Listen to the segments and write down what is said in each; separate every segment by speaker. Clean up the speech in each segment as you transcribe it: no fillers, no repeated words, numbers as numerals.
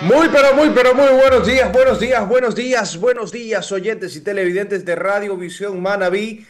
Speaker 1: Muy buenos días, oyentes y televidentes de Radio Visión Manabí.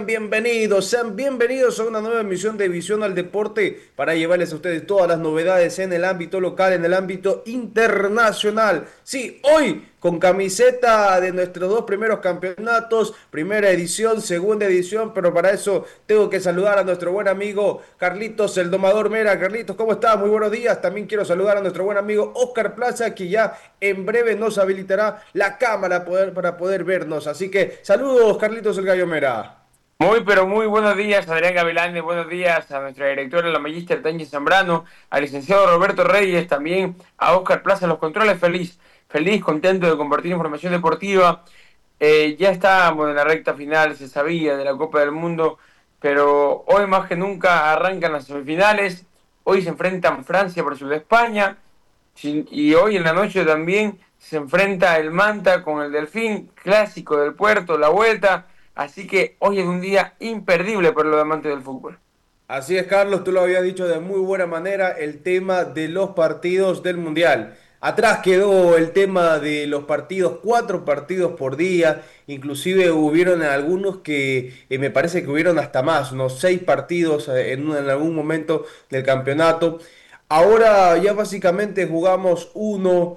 Speaker 1: Sean bienvenidos a una nueva emisión de Visión al Deporte para llevarles a ustedes todas las novedades en el ámbito local, en el ámbito internacional. Sí, hoy con camiseta de nuestros dos primeros campeonatos, primera edición, segunda edición, pero para eso tengo que saludar a nuestro buen amigo Carlitos, el Domador Mera. Carlitos, ¿cómo estás? Muy buenos días. También quiero saludar a nuestro buen amigo Oscar Plaza, que ya en breve nos habilitará la cámara para poder vernos. Así que saludos, Carlitos el Gallo Mera.
Speaker 2: Muy buenos días, Adrián Gavilán, buenos días a nuestra directora, la magíster Tangi Zambrano, al licenciado Roberto Reyes, también a Oscar Plaza en los controles. Feliz, contento de compartir información deportiva. Ya estábamos en la recta final, se sabía, de la Copa del Mundo, pero hoy más que nunca arrancan las semifinales. Hoy se enfrentan Francia versus España, y hoy en la noche también se enfrenta el Manta con el Delfín, clásico del Puerto, la vuelta. Así que hoy es un día imperdible para los amantes del fútbol.
Speaker 1: Así es, Carlos, tú lo habías dicho de muy buena manera, el tema de los partidos del Mundial. Atrás quedó el tema de los partidos, 4 partidos por día, inclusive hubieron algunos que me parece que hubieron hasta más, unos 6 partidos en algún momento del campeonato. Ahora ya básicamente jugamos uno,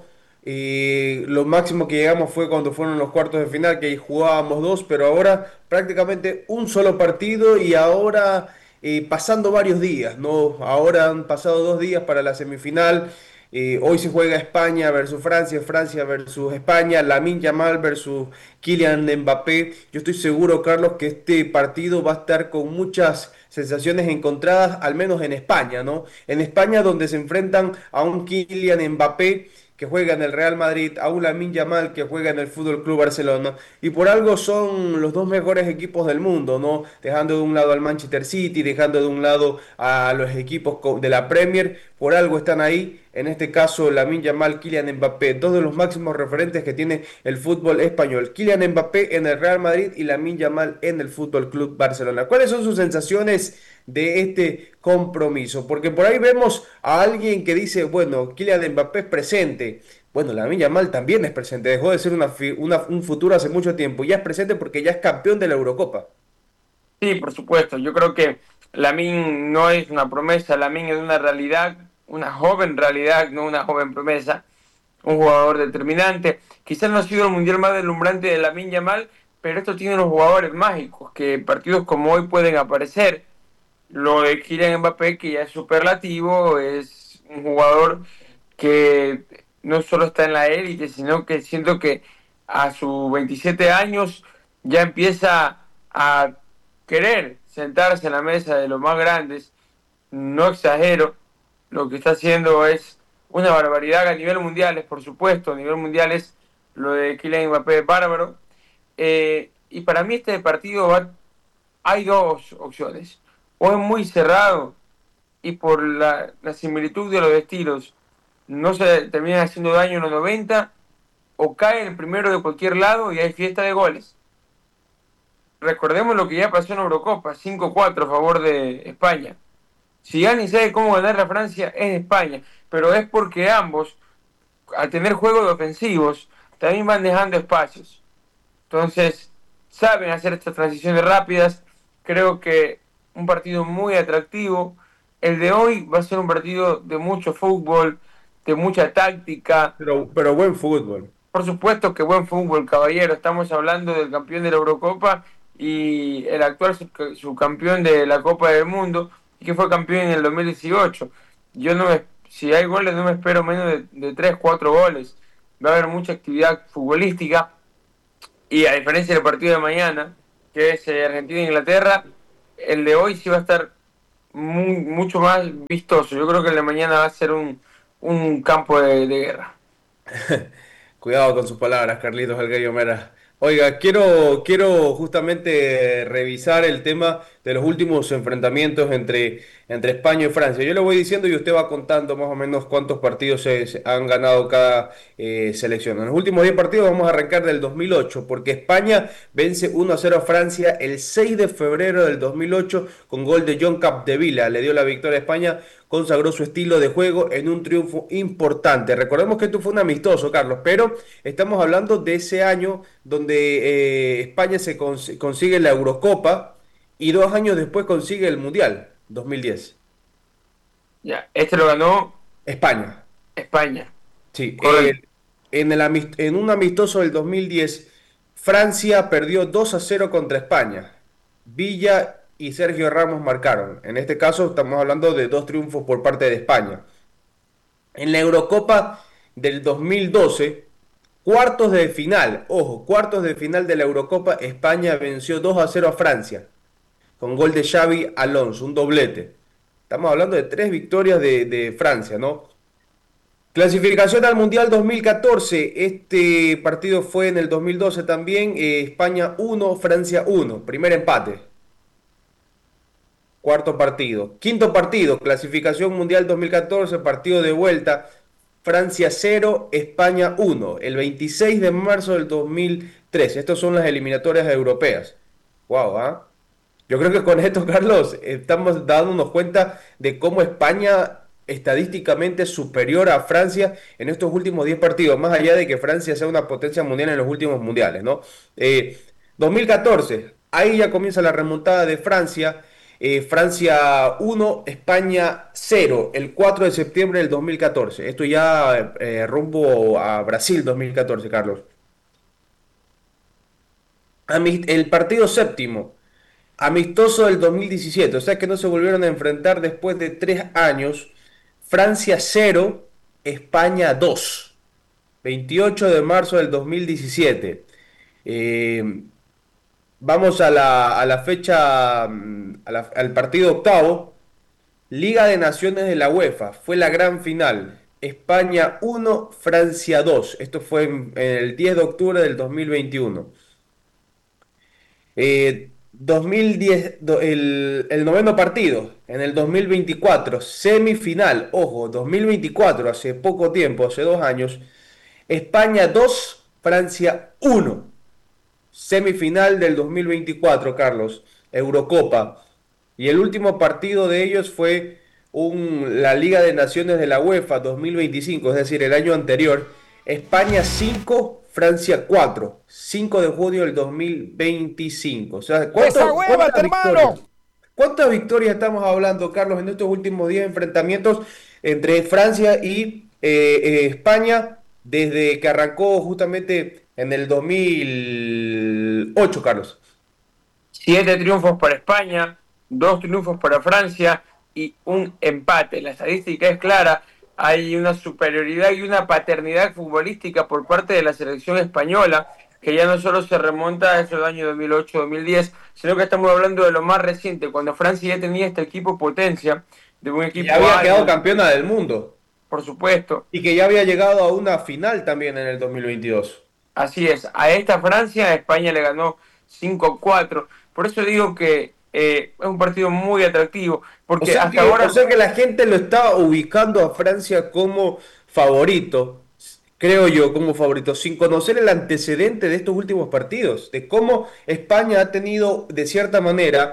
Speaker 1: lo máximo que llegamos fue cuando fueron los cuartos de final, que jugábamos dos, pero ahora prácticamente un solo partido y ahora pasando varios días, ¿no? Ahora han pasado 2 días para la semifinal. Hoy se juega España versus Francia, Francia versus España, Lamine Yamal versus Kylian Mbappé. Yo estoy seguro, Carlos, que este partido va a estar con muchas sensaciones encontradas, al menos en España, ¿no? En España, donde se enfrentan a un Kylian Mbappé que juega en el Real Madrid, a un Lamine Yamal que juega en el Fútbol Club Barcelona, y por algo son los dos mejores equipos del mundo, ¿no? Dejando de un lado al Manchester City, dejando de un lado a los equipos de la Premier, por algo están ahí. En este caso, Lamine Yamal, Kylian Mbappé, dos de los máximos referentes que tiene el fútbol español. Kylian Mbappé en el Real Madrid y Lamine Yamal en el Fútbol Club Barcelona. ¿Cuáles son sus sensaciones de este compromiso? Porque por ahí vemos a alguien que dice, bueno, Kylian Mbappé es presente. Bueno, Lamine Yamal también es presente. Dejó de ser un futuro hace mucho tiempo. Ya es presente porque ya es campeón de la Eurocopa.
Speaker 2: Sí, por supuesto. Yo creo que Lamine no es una promesa, Lamine es una realidad, una joven realidad, no una joven promesa, un jugador determinante. Quizás no ha sido el mundial más deslumbrante de Lamine Yamal, pero esto tiene los jugadores mágicos, que partidos como hoy pueden aparecer. Lo de Kylian Mbappé, que ya es superlativo, es un jugador que no solo está en la élite, sino que siento que a sus 27 años ya empieza a querer sentarse en la mesa de los más grandes. No exagero, lo que está haciendo es una barbaridad a nivel mundial, es por supuesto, a nivel mundial es lo de Kylian Mbappé bárbaro. Y para mí este partido hay dos opciones. O es muy cerrado y por la similitud de los estilos no se terminan haciendo daño en los 90, o cae el primero de cualquier lado y hay fiesta de goles. Recordemos lo que ya pasó en Eurocopa, 5-4 a favor de España. Si alguien sabe cómo ganar a Francia es España, pero es porque ambos, al tener juegos ofensivos, también van dejando espacios. Entonces, saben hacer estas transiciones rápidas. Creo que un partido muy atractivo. El de hoy va a ser un partido de mucho fútbol, de mucha táctica.
Speaker 1: Pero buen fútbol.
Speaker 2: Por supuesto que buen fútbol, caballero. Estamos hablando del campeón de la Eurocopa y el actual subcampeón de la Copa del Mundo, y que fue campeón en el 2018. Yo no me, si hay goles, no me espero menos de 3, 4 goles. Va a haber mucha actividad futbolística. Y a diferencia del partido de mañana, que es Argentina-Inglaterra, el de hoy sí va a estar mucho más vistoso. Yo creo que el de mañana va a ser un campo de guerra.
Speaker 1: Cuidado con sus palabras, Carlitos el Gallo Mera. Oiga, quiero justamente revisar el tema de los últimos enfrentamientos entre España y Francia. Yo le voy diciendo y usted va contando más o menos cuántos partidos se han ganado cada selección. En los últimos 10 partidos vamos a arrancar del 2008, porque España vence 1-0 a Francia el 6 de febrero del 2008 con gol de John Capdevila. Le dio la victoria a España consagró su estilo de juego en un triunfo importante. Recordemos que esto fue un amistoso, Carlos, pero estamos hablando de ese año donde España consigue la Eurocopa y 2 años después consigue el Mundial, 2010.
Speaker 2: Ya, este lo ganó
Speaker 1: España,
Speaker 2: España,
Speaker 1: sí.
Speaker 2: correcto.
Speaker 1: En un amistoso del 2010, Francia perdió 2-0 contra España. Villa y Sergio Ramos marcaron. En este caso estamos hablando de 2 triunfos por parte de España. En la Eurocopa del 2012, cuartos de final, ojo, cuartos de final de la Eurocopa, España venció 2-0 a Francia, con gol de Xavi Alonso, un doblete. Estamos hablando de 3 victorias de Francia, ¿no? Clasificación al Mundial 2014. Este partido fue en el 2012 también. España 1, Francia 1. Primer empate. Cuarto partido. Quinto partido. Clasificación Mundial 2014. Partido de vuelta. Francia 0, España 1. El 26 de marzo del 2013. Estas son las eliminatorias europeas. Wow, ¿ah? Yo creo que con esto, Carlos, estamos dándonos cuenta de cómo España estadísticamente es superior a Francia en estos últimos 10 partidos, más allá de que Francia sea una potencia mundial en los últimos mundiales, ¿no? 2014, ahí ya comienza la remontada de Francia. Francia 1, España 0, el 4 de septiembre del 2014. Esto ya rumbo a Brasil 2014, Carlos. El partido séptimo. Amistoso del 2017, o sea que no se volvieron a enfrentar después de 3 años. Francia 0, España 2. 28 de marzo del 2017. Eh, Vamos a la fecha, al partido octavo. Liga de Naciones de la UEFA. Fue la gran final. España 1, Francia 2. Esto fue en el 10 de octubre del 2021. 2010, el noveno partido, en el 2024, semifinal, ojo, 2024, hace poco tiempo, hace 2 años, España 2, Francia 1, semifinal del 2024, Carlos, Eurocopa. Y el último partido de ellos fue la Liga de Naciones de la UEFA 2025, es decir, el año anterior. España 5, Francia 4, 5 de junio del 2025. O sea,
Speaker 3: ¡Desahuévate, hermano!
Speaker 1: ¿cuántas victorias estamos hablando, Carlos, en estos últimos 10 enfrentamientos entre Francia y España desde que arrancó justamente en el 2008, Carlos?
Speaker 2: 7 triunfos para España, 2 triunfos para Francia y un empate. La estadística es clara. Hay una superioridad y una paternidad futbolística por parte de la selección española, que ya no solo se remonta a esos años 2008-2010, sino que estamos hablando de lo más reciente, cuando Francia ya tenía este equipo potencia, de un equipo
Speaker 1: Ya había quedado
Speaker 2: alto,
Speaker 1: campeona del mundo
Speaker 2: por supuesto.
Speaker 1: y que ya había llegado a una final también en el 2022.
Speaker 2: Así es, a esta Francia España le ganó 5-4. Por eso digo que es un partido muy atractivo,
Speaker 1: O
Speaker 2: porque
Speaker 1: sea
Speaker 2: hasta
Speaker 1: que, o
Speaker 2: ahora,
Speaker 1: sea que la gente lo está ubicando a Francia como favorito, creo yo, como favorito, sin conocer el antecedente de estos últimos partidos, de cómo España ha tenido, de cierta manera,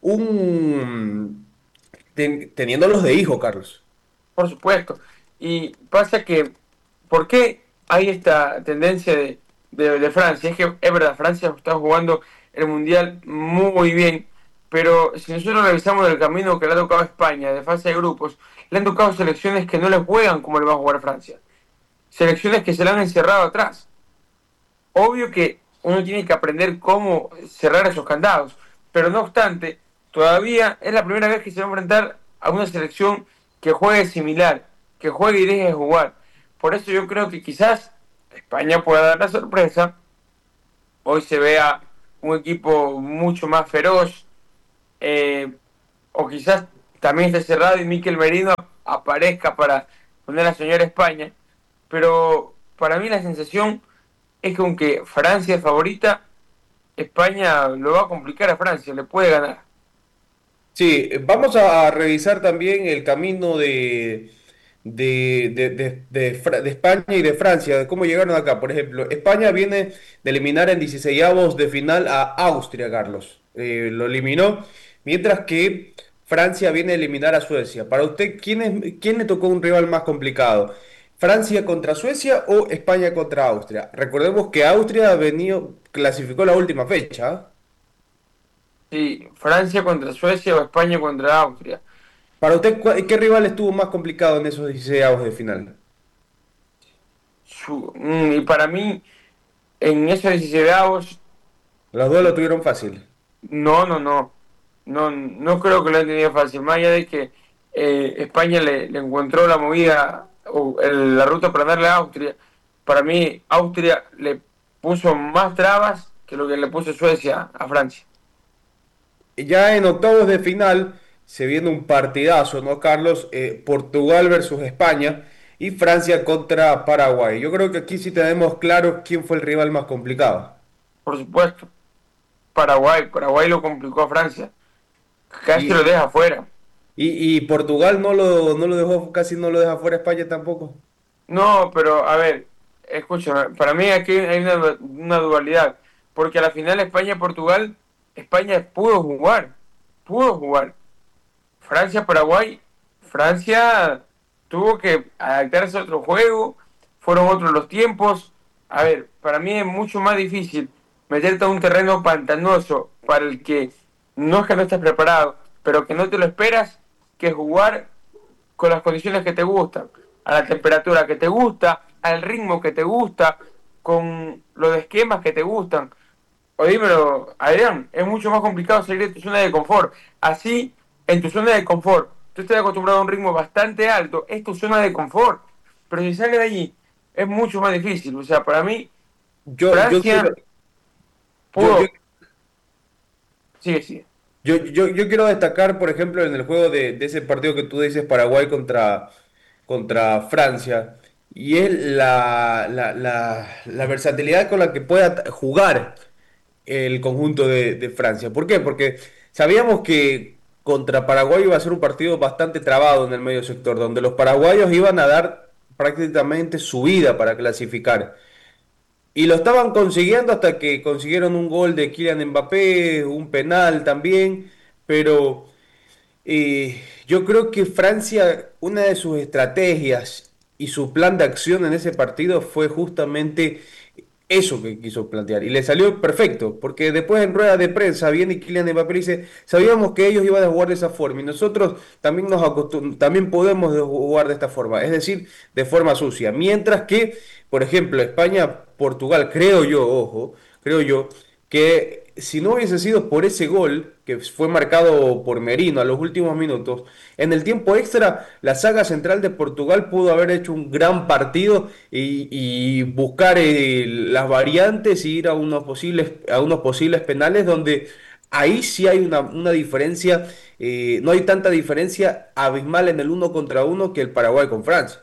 Speaker 1: teniéndolos de hijo, Carlos.
Speaker 2: por supuesto, y pasa que, ¿por qué hay esta tendencia de Francia? Es que es verdad, Francia está jugando el Mundial muy bien, pero si nosotros revisamos el camino que le ha tocado a España de fase de grupos, le han tocado selecciones que no le juegan como le va a jugar Francia. Selecciones que se le han encerrado atrás. Obvio que uno tiene que aprender cómo cerrar esos candados, pero no obstante, todavía es la primera vez que se va a enfrentar a una selección que juegue similar, que juegue y deje de jugar. Por eso yo creo que quizás España pueda dar la sorpresa, hoy se vea un equipo mucho más feroz, eh, o quizás también esté cerrado y Mikel Merino aparezca para poner a soñar a España, pero para mí la sensación es que aunque Francia es favorita, España lo va a complicar a Francia, le puede ganar.
Speaker 1: Sí, vamos a revisar también el camino de España y de Francia, de cómo llegaron acá. Por ejemplo, España viene de eliminar en 16avos de final a Austria, Carlos. Lo eliminó, mientras que Francia viene a eliminar a Suecia. Para usted, ¿quién le tocó un rival más complicado? ¿Francia contra Suecia o España contra Austria? Recordemos que Austria ha venido, clasificó la última fecha. ¿Ah?
Speaker 2: Sí, Francia contra Suecia o España contra Austria.
Speaker 1: Para usted, ¿qué rival estuvo más complicado en esos 16 de final?
Speaker 2: Y para mí, en esos 16
Speaker 1: Los dos lo tuvieron fácil.
Speaker 2: no, no, no. No, no creo que lo haya tenido fácil. Más allá de que España le encontró la movida o la ruta para darle a Austria, para mí Austria le puso más trabas que lo que le puso Suecia a Francia.
Speaker 1: Ya en octavos de final se viene un partidazo, ¿no, Carlos? Portugal versus España y Francia contra Paraguay. Yo creo que aquí sí tenemos claro quién fue el rival más complicado.
Speaker 2: Por supuesto, Paraguay lo complicó a Francia, casi lo
Speaker 1: Y,
Speaker 2: deja fuera.
Speaker 1: y Portugal no lo dejó, casi no lo deja fuera España tampoco.
Speaker 2: No, pero a ver, escúchame, para mí aquí hay una dualidad, porque a la final España-Portugal, España pudo jugar. Francia-Paraguay, Francia tuvo que adaptarse a otro juego, fueron otros los tiempos. A ver, para mí es mucho más difícil meterte a un terreno pantanoso para el que no es que no estés preparado, pero que no te lo esperas, que jugar con las condiciones que te gustan, a la temperatura que te gusta, al ritmo que te gusta, con los esquemas que te gustan. O dímelo, Adrián, es mucho más complicado salir de tu zona de confort. Así, en tu zona de confort, tú estás acostumbrado a un ritmo bastante alto, es tu zona de confort. Pero si sales de allí, es mucho más difícil. O sea, para mí,
Speaker 1: Yo quiero,
Speaker 2: Francia
Speaker 1: yo, yo,
Speaker 2: pudo. Sigue, sigue.
Speaker 1: yo quiero destacar, por ejemplo, en el juego de ese partido que tú dices, Paraguay contra Francia, y es la versatilidad con la que pueda jugar el conjunto de Francia. ¿Por qué? Porque sabíamos que contra Paraguay iba a ser un partido bastante trabado en el medio sector, donde los paraguayos iban a dar prácticamente su vida para clasificar. Y lo estaban consiguiendo hasta que consiguieron un gol de Kylian Mbappé, un penal también, pero yo creo que Francia, una de sus estrategias y su plan de acción en ese partido fue justamente eso que quiso plantear. Y le salió perfecto, porque después en rueda de prensa viene Kylian Mbappé y dice, sabíamos que ellos iban a jugar de esa forma y nosotros también también podemos jugar de esta forma, es decir, de forma sucia. Mientras que, por ejemplo, España, Portugal, creo yo, ojo, creo yo, que si no hubiese sido por ese gol que fue marcado por Merino a los últimos minutos, en el tiempo extra la saga central de Portugal pudo haber hecho un gran partido y buscar las variantes y ir a unos posibles penales donde ahí sí hay una diferencia, no hay tanta diferencia abismal en el uno contra uno que el Paraguay con Francia.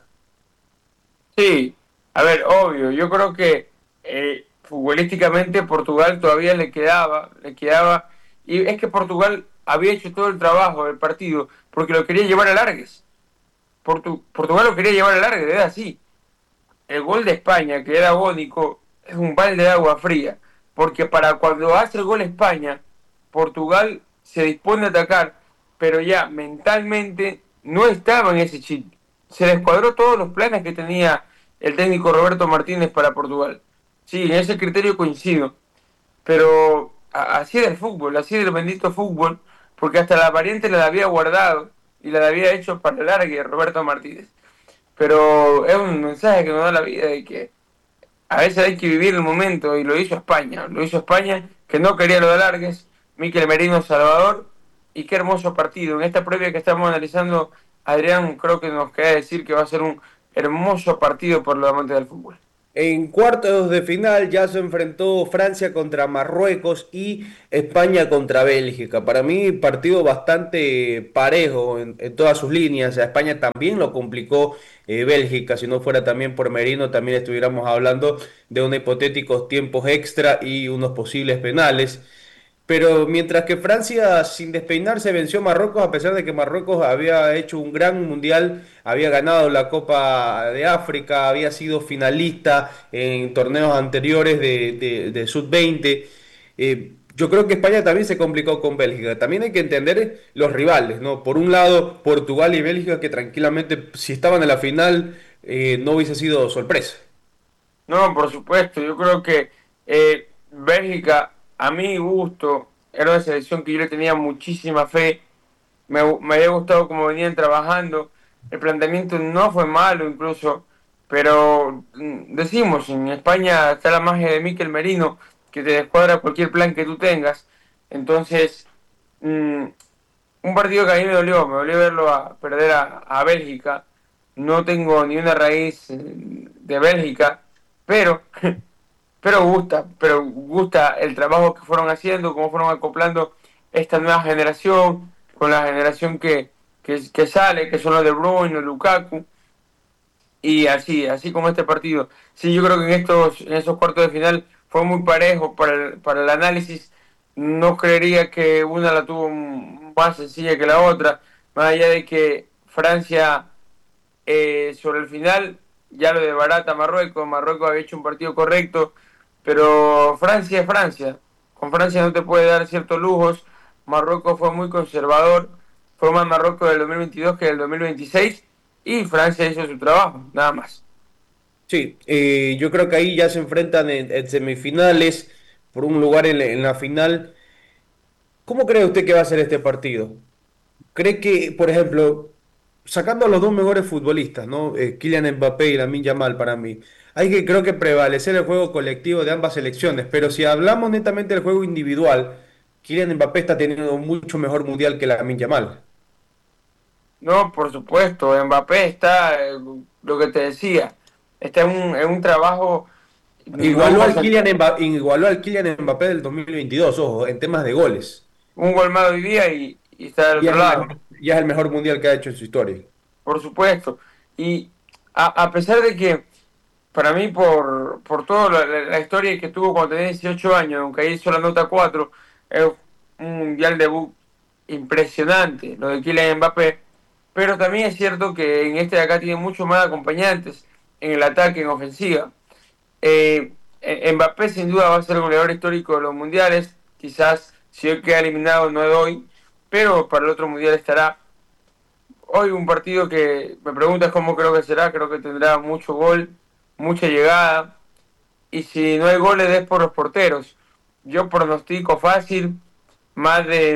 Speaker 2: Sí, a ver, obvio, yo creo que futbolísticamente Portugal todavía le quedaba, y es que Portugal había hecho todo el trabajo del partido porque lo quería llevar a largues. Portugal lo quería llevar a largues, era así. El gol de España, que era agónico, es un balde de agua fría, porque para cuando hace el gol España, Portugal se dispone a atacar, pero ya mentalmente no estaba en ese chip. Se descuadró todos los planes que tenía el técnico Roberto Martínez para Portugal. Sí, en ese criterio coincido, pero así del fútbol, así del bendito fútbol, porque hasta la variante la había guardado y la había hecho para el largue Roberto Martínez. Pero es un mensaje que nos da la vida de que a veces hay que vivir el momento y lo hizo España que no quería lo de alargues, Mikel Merino Salvador, y qué hermoso partido. En esta previa que estamos analizando, Adrián, creo que nos queda decir que va a ser un hermoso partido por los amantes del fútbol.
Speaker 1: En cuartos de final ya se enfrentó Francia contra Marruecos y España contra Bélgica. Para mí, partido bastante parejo en todas sus líneas. A España también lo complicó Bélgica. Si no fuera también por Merino, también estuviéramos hablando de unos hipotéticos tiempos extra y unos posibles penales. Pero mientras que Francia sin despeinarse venció a Marruecos, a pesar de que Marruecos había hecho un gran mundial, había ganado la Copa de África, había sido finalista en torneos anteriores de Sub-20. Yo creo que España también se complicó con Bélgica. También hay que entender los rivales, ¿no? Por un lado, Portugal y Bélgica, que tranquilamente, si estaban en la final, no hubiese sido sorpresa.
Speaker 2: No, por supuesto, yo creo que Bélgica, a mi gusto, era una selección que yo le tenía muchísima fe. Me había gustado cómo venían trabajando. El planteamiento no fue malo incluso, pero decimos, en España está la magia de Mikel Merino, que te descuadra cualquier plan que tú tengas. Entonces, mm, un partido que a mí me dolió verlo perder a Bélgica. No tengo ni una raíz de Bélgica, pero, pero gusta el trabajo que fueron haciendo, cómo fueron acoplando esta nueva generación con la generación que sale, que son los de Bruyne, los Lukaku, y así como este partido. Sí, yo creo que en esos cuartos de final fue muy parejo para el análisis. No creería que una la tuvo más sencilla que la otra, más allá de que Francia sobre el final ya lo de barata Marruecos. Marruecos había hecho un partido correcto, pero Francia es Francia. Con Francia no te puede dar ciertos lujos. Marruecos fue muy conservador. Fue más Marruecos del 2022 que del 2026. Y Francia hizo su trabajo, nada más.
Speaker 1: Sí, yo creo que ahí ya se enfrentan en semifinales por un lugar en la final. ¿Cómo cree usted que va a ser este partido? ¿Cree que, por ejemplo, sacando a los dos mejores futbolistas, ¿no? Kylian Mbappé y Lamine Yamal para mí, hay que creo que prevalecer el juego colectivo de ambas selecciones, pero si hablamos netamente del juego individual, Kylian Mbappé está teniendo un mucho mejor mundial que Lamine Yamal.
Speaker 2: No, por supuesto, Mbappé está, lo que te decía, está en un trabajo, no un porcentaje.
Speaker 1: Igualó al Kylian Mbappé del 2022, ojo, en temas de goles.
Speaker 2: Un gol más hoy día y está del
Speaker 1: Y
Speaker 2: otro
Speaker 1: es el
Speaker 2: lado.
Speaker 1: mejor, ya es el mejor mundial que ha hecho en su historia.
Speaker 2: Por supuesto. Y a pesar de que para mí, por toda la historia que tuvo cuando tenía 18 años, aunque ahí hizo la nota 4 es un mundial debut impresionante, lo de Kylian Mbappé. Pero también es cierto que en este de acá tiene muchos más acompañantes en el ataque, en ofensiva. Mbappé sin duda va a ser el goleador histórico de los mundiales. Quizás si hoy queda eliminado no doy, pero para el otro mundial estará. Hoy un partido que me preguntas cómo creo que será, creo que tendrá mucho gol, mucha llegada, y si no hay goles es por los porteros. Yo pronostico fácil, más de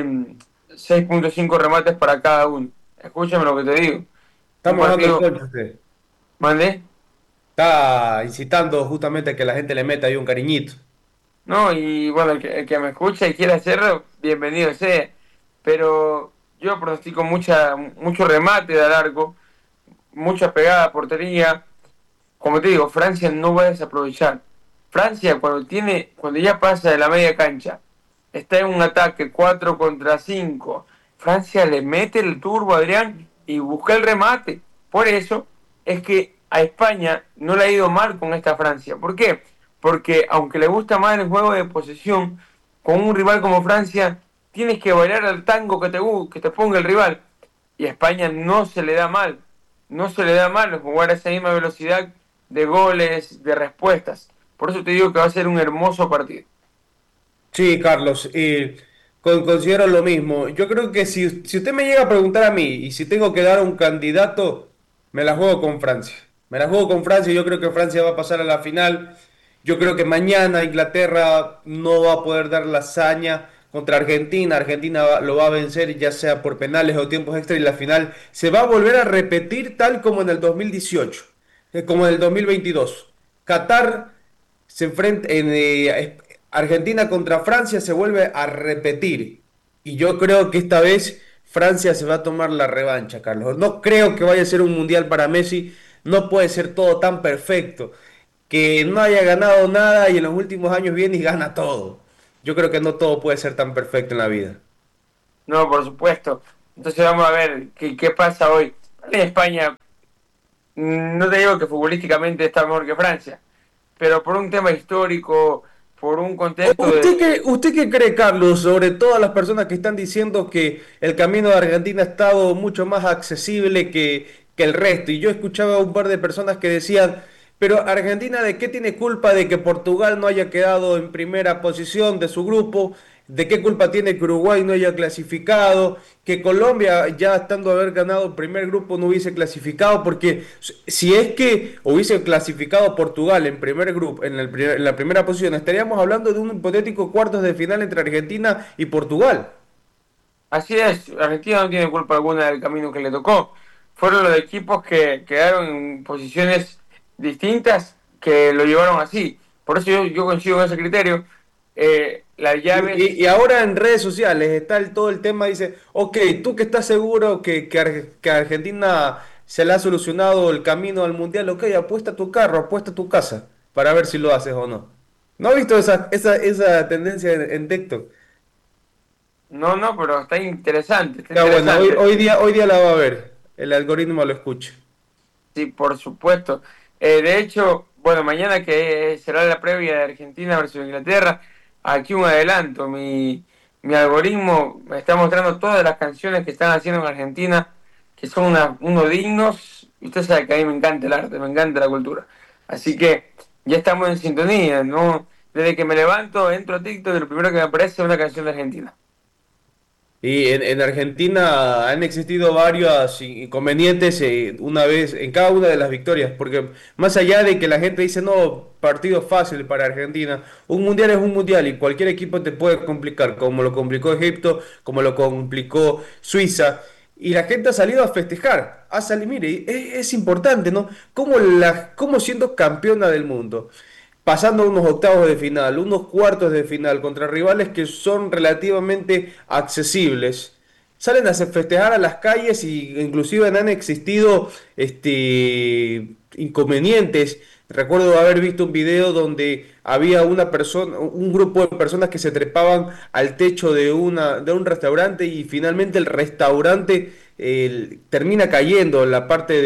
Speaker 2: 6.5 remates para cada uno. Escúchame lo que te digo. Un
Speaker 1: Estamos dando el
Speaker 2: partido,
Speaker 1: poncho a usted.
Speaker 2: mandé,
Speaker 1: Está incitando justamente a que la gente le meta ahí un cariñito.
Speaker 2: no, y bueno, el que me escucha y quiera hacerlo, bienvenido sea. Pero yo pronostico mucho remate de largo, mucha pegada a portería. Como te digo, Francia no va a desaprovechar. Francia cuando ya pasa de la media cancha, está en un ataque 4 contra 5. Francia le mete el turbo a Adrián y busca el remate. Por eso es que a España no le ha ido mal con esta Francia. ¿Por qué? Porque aunque le gusta más el juego de posesión, con un rival como Francia, tienes que bailar al tango que te ponga el rival. Y a España no se le da mal. No se le da mal jugar a esa misma velocidad de goles, de respuestas. Por eso te digo que va a ser un hermoso partido.
Speaker 1: Sí, Carlos, considero lo mismo. Yo creo que si usted me llega a preguntar a mí y si tengo que dar un candidato, me la juego con Francia. Me la juego con Francia y yo creo que Francia va a pasar a la final. Yo creo que mañana Inglaterra no va a poder dar la hazaña contra Argentina. Lo va a vencer ya sea por penales o tiempos extra y la final se va a volver a repetir tal como en el 2018, como en el 2022. Qatar se enfrenta Argentina contra Francia se vuelve a repetir. Y yo creo que esta vez Francia se va a tomar la revancha, Carlos. No creo que vaya a ser un mundial para Messi. No puede ser todo tan perfecto. Que no haya ganado nada y en los últimos años viene y gana todo. Yo creo que no todo puede ser tan perfecto en la vida.
Speaker 2: No, por supuesto. Entonces vamos a ver qué pasa hoy. En España, no te digo que futbolísticamente está mejor que Francia, pero por un tema histórico, por un contexto de...
Speaker 1: ¿Usted qué cree, Carlos, sobre todas las personas que están diciendo que el camino de Argentina ha estado mucho más accesible que el resto? Y yo escuchaba a un par de personas que decían, pero Argentina, ¿de qué tiene culpa de que Portugal no haya quedado en primera posición de su grupo? de qué culpa tiene que Uruguay no haya clasificado, que Colombia ya estando haber ganado el primer grupo no hubiese clasificado, porque si es que hubiese clasificado Portugal en primer grupo, en la primera posición, estaríamos hablando de un hipotético cuartos de final entre Argentina y Portugal.
Speaker 2: Así es, Argentina no tiene culpa alguna del camino que le tocó. Fueron los equipos que quedaron en posiciones distintas que lo llevaron así. Por eso yo coincido con ese criterio. Las llaves,
Speaker 1: Y ahora en redes sociales está todo el tema, dice, ok, tú que estás seguro que Argentina se le ha solucionado el camino al Mundial, ok, apuesta tu carro, apuesta tu casa, para ver si lo haces o no. ¿No has visto esa tendencia en TikTok?
Speaker 2: no, no, pero está interesante, está
Speaker 1: Ya bueno,
Speaker 2: interesante.
Speaker 1: hoy día la va a ver, el algoritmo lo escucha.
Speaker 2: Sí, por supuesto. De hecho, bueno, mañana que será la previa de Argentina versus Inglaterra, aquí un adelanto. Mi algoritmo me está mostrando todas las canciones que están haciendo en Argentina, que son unos dignos. Y usted sabe que a mí me encanta el arte, me encanta la cultura. Así que ya estamos en sintonía, ¿no? Desde que me levanto, entro a TikTok y lo primero que me aparece es una canción de Argentina.
Speaker 1: Y en Argentina han existido varios inconvenientes una vez en cada una de las victorias, porque más allá de que la gente dice, no, partido fácil para Argentina, un mundial es un mundial y cualquier equipo te puede complicar, como lo complicó Egipto, como lo complicó Suiza, y la gente ha salido a festejar, mire, es importante, ¿no? Como siendo campeona del mundo, pasando unos octavos de final, unos cuartos de final contra rivales que son relativamente accesibles. Salen a festejar a las calles y inclusive han existido inconvenientes. Recuerdo haber visto un video donde había una persona, un grupo de personas que se trepaban al techo de un restaurante y finalmente el restaurante termina cayendo en la parte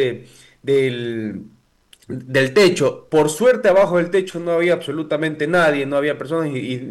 Speaker 1: del techo. Por suerte abajo del techo no había absolutamente nadie, no había personas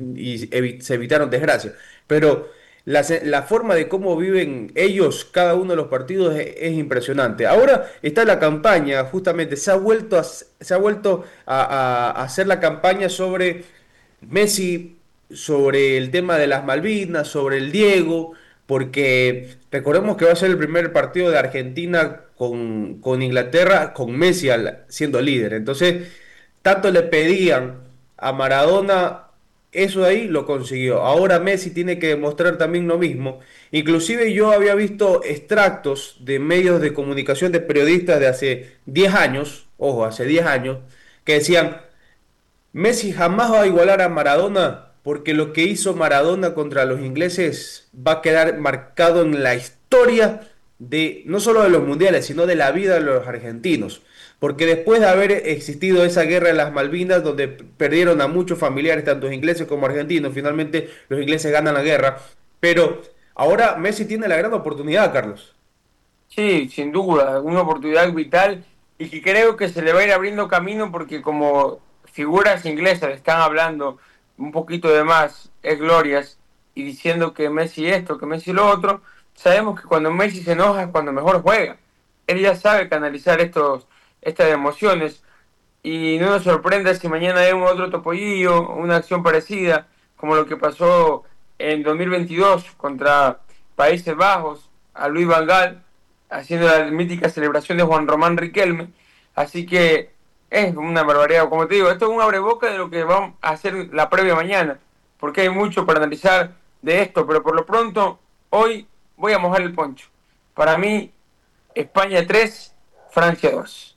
Speaker 1: se evitaron desgracias. Pero la forma de cómo viven ellos cada uno de los partidos es impresionante. Ahora está la campaña, justamente se ha vuelto a hacer la campaña sobre Messi, sobre el tema de las Malvinas, sobre el Diego, porque recordemos que va a ser el primer partido de Argentina con Inglaterra, con Messi siendo líder. Entonces, tanto le pedían a Maradona, eso de ahí lo consiguió. Ahora Messi tiene que demostrar también lo mismo. Inclusive yo había visto extractos de medios de comunicación de periodistas de hace 10 años, ojo, hace 10 años, que decían, Messi jamás va a igualar a Maradona porque lo que hizo Maradona contra los ingleses va a quedar marcado en la historia de no solo de los mundiales, sino de la vida de los argentinos. Porque después de haber existido esa guerra de las Malvinas, donde perdieron a muchos familiares, tanto ingleses como argentinos, finalmente los ingleses ganan la guerra. Pero ahora Messi tiene la gran oportunidad, Carlos.
Speaker 2: Sí, sin duda, una oportunidad vital y que creo que se le va a ir abriendo camino porque como figuras inglesas le están hablando un poquito de más, es glorias, y diciendo que Messi esto, que Messi lo otro, sabemos que cuando Messi se enoja es cuando mejor juega. Él ya sabe canalizar estas emociones y no nos sorprenda si mañana vemos otro topollillo, una acción parecida, como lo que pasó en 2022 contra Países Bajos, a Luis Van Gaal, haciendo la mítica celebración de Juan Román Riquelme. Así que es una barbaridad, como te digo, esto es un abreboca de lo que vamos a hacer la previa mañana, porque hay mucho para analizar de esto, pero por lo pronto, hoy voy a mojar el poncho. Para mí, España 3, Francia 2.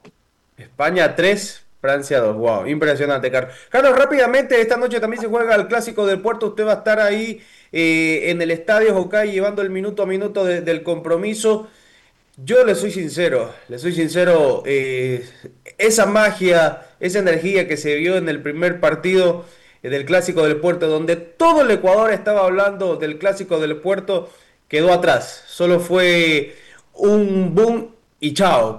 Speaker 1: España 3, Francia 2. Wow, impresionante, Carlos. Carlos, rápidamente, esta noche también se juega el Clásico del Puerto. Usted va a estar ahí en el Estadio Jocay llevando el minuto a minuto del compromiso. Yo le soy sincero, esa magia, esa energía que se vio en el primer partido del Clásico del Puerto, donde todo el Ecuador estaba hablando del Clásico del Puerto, quedó atrás. Solo fue un boom y chao.